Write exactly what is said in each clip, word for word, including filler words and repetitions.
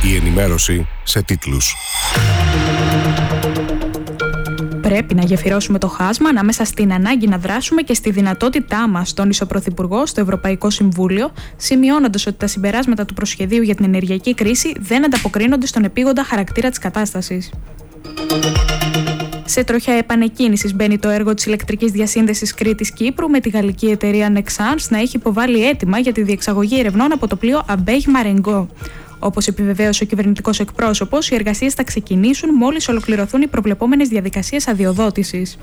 Η ενημέρωση σε τίτλους. Πρέπει να γεφυρώσουμε το χάσμα ανάμεσα στην ανάγκη να δράσουμε και στη δυνατότητά μας, τόνισε ο Πρωθυπουργός στο Ευρωπαϊκό Συμβούλιο, σημειώνοντας ότι τα συμπεράσματα του προσχεδίου για την ενεργειακή κρίση δεν ανταποκρίνονται στον επίγοντα χαρακτήρα της κατάστασης. Σε τροχιά επανεκκίνησης μπαίνει το έργο της ηλεκτρικής διασύνδεσης Κρήτης-Κύπρου, με τη γαλλική εταιρεία Nexans να έχει υποβάλει αίτημα για τη διεξαγωγή ερευνών από το πλοίο Αμπέγ Μαρενγκό. Όπως επιβεβαίωσε ο κυβερνητικός εκπρόσωπος, οι εργασίες θα ξεκινήσουν μόλις ολοκληρωθούν οι προβλεπόμενες διαδικασίες αδειοδότησης.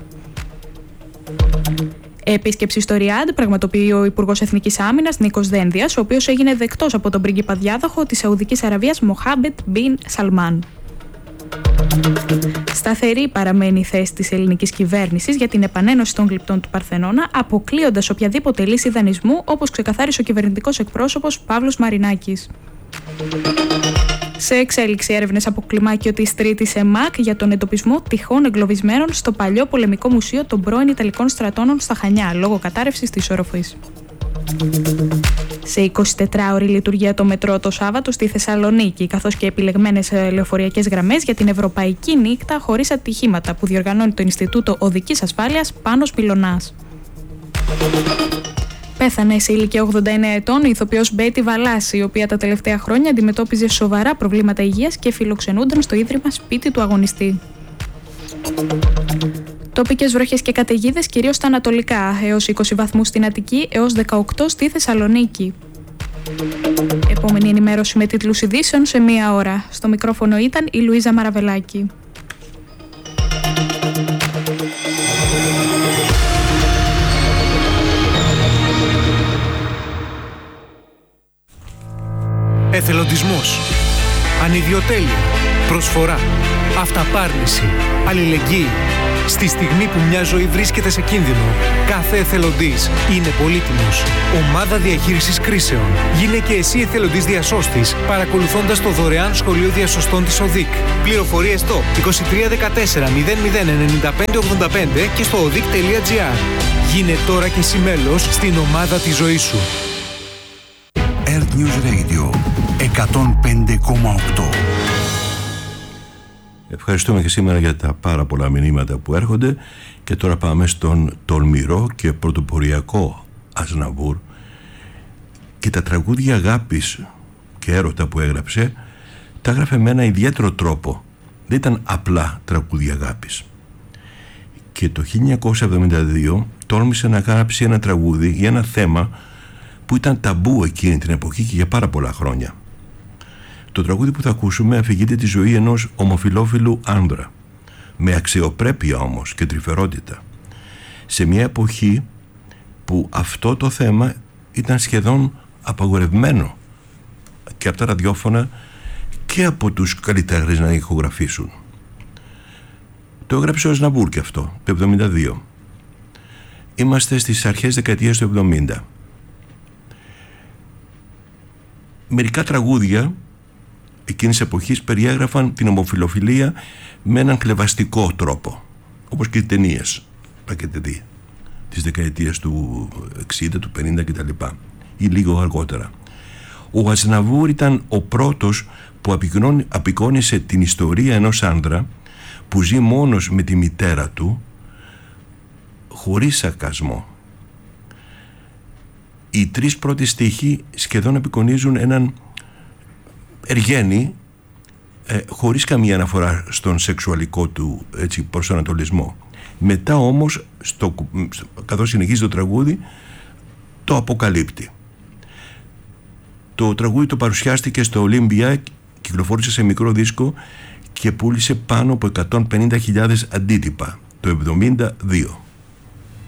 Επίσκεψη στο Ριάντ πραγματοποιεί ο Υπουργός Εθνικής Άμυνας Νίκος Δένδιας, ο οποίος έγινε δεκτός από τον πρίγκιπα διάδοχο της Σαουδικής Αραβίας Μοχάμπετ Μπιν Σαλμάν. Σταθερή παραμένει η θέση της ελληνικής κυβέρνησης για την επανένωση των γλυπτών του Παρθενώνα, αποκλείοντας οποιαδήποτε λύση δανεισμού, όπως ξεκαθάρισε ο κυβερνητικός εκπρόσωπος Παύλος Μαρινάκης. Σε εξέλιξη έρευνες από κλιμάκιο της Τρίτης ΕΜΑΚ για τον εντοπισμό τυχών εγκλωβισμένων στο παλιό πολεμικό μουσείο των πρώην Ιταλικών στρατώνων στα Χανιά, λόγω κατάρρευσης της όροφης. Σε εικοσιτετράωρη λειτουργία το μετρό το Σάββατο στη Θεσσαλονίκη, καθώς και επιλεγμένες λεωφορειακές γραμμές για την Ευρωπαϊκή Νύχτα χωρίς ατυχήματα που διοργανώνει το Ινστιτούτο Οδικής Ασφάλειας Πάνος Πιλωνάς. Πέθανε σε ηλικία ογδόντα εννέα ετών η ηθοποιός Μπέτη Βαλάση, η οποία τα τελευταία χρόνια αντιμετώπιζε σοβαρά προβλήματα υγείας και φιλοξενούνταν στο ίδρυμα σπίτι του αγωνιστή. Τοπικές βροχές και καταιγίδες κυρίως στα ανατολικά, έως είκοσι βαθμούς στην Αττική, έως δεκαοκτώ στη Θεσσαλονίκη. Επόμενη ενημέρωση με τίτλους ειδήσεων σε μία ώρα. Στο μικρόφωνο ήταν η Λουίζα Μαραβελάκη. Εθελοντισμός, ανιδιοτέλεια, προσφορά, αυταπάρνηση, αλληλεγγύη. Στη στιγμή που μια ζωή βρίσκεται σε κίνδυνο, κάθε εθελοντής είναι πολύτιμος. Ομάδα Διαχείρισης Κρίσεων. Γίνε και εσύ εθελοντής διασώστης, παρακολουθώντας το δωρεάν σχολείο διασωστών της ΟΔΙΚ. Πληροφορίες στο είκοσι τρία δεκατέσσερα μηδέν μηδέν ενενήντα πέντε ογδόντα πέντε και στο οδικ τελεία τζι άρ. Γίνε τώρα και εσύ μέλος στην ομάδα της ζωής σου. Earth News Radio εκατόν πέντε κόμμα οκτώ. Ευχαριστούμε και σήμερα για τα πάρα πολλά μηνύματα που έρχονται και τώρα πάμε στον τολμηρό και πρωτοποριακό Αζναβούρ και τα τραγούδια αγάπης και έρωτα που έγραψε τα έγραφε με ένα ιδιαίτερο τρόπο. Δεν ήταν απλά τραγούδια αγάπης. Και το χίλια εννιακόσια εβδομήντα δύο τόλμησε να γράψει ένα τραγούδι για ένα θέμα που ήταν ταμπού εκείνη την εποχή και για πάρα πολλά χρόνια. Το τραγούδι που θα ακούσουμε αφηγείται τη ζωή ενός ομοφυλόφιλου άνδρα, με αξιοπρέπεια όμως και τρυφερότητα, σε μια εποχή που αυτό το θέμα ήταν σχεδόν απαγορευμένο και από τα ραδιόφωνα και από τους καλλιτέχνες να ηχογραφήσουν. Το έγραψε ο Αζναβούρ και αυτό, το εβδομήντα δύο. Είμαστε στις αρχές δεκαετίας του εβδομήντα. Μερικά τραγούδια εκείνης εποχής περιέγραφαν την ομοφυλοφιλία με έναν κλεβαστικό τρόπο, όπως και οι ταινίες που έχετε δει της δεκαετίας του εξήντα, του πενήντα κτλ, ή λίγο αργότερα. Ο Αζναβούρ ήταν ο πρώτος που απεικόνισε την ιστορία ενός άνδρα που ζει μόνος με τη μητέρα του, χωρίς σαρκασμό. Οι τρεις πρώτοι στίχοι σχεδόν απεικονίζουν έναν εργένη ε, χωρίς καμία αναφορά στον σεξουαλικό του έτσι, προσανατολισμό. Μετά όμως, στο, καθώς συνεχίζει το τραγούδι, το αποκαλύπτει. Το τραγούδι το παρουσιάστηκε στο Ολύμπια, κυκλοφόρησε σε μικρό δίσκο και πούλησε πάνω από εκατόν πενήντα χιλιάδες αντίτυπα το εβδομήντα δύο.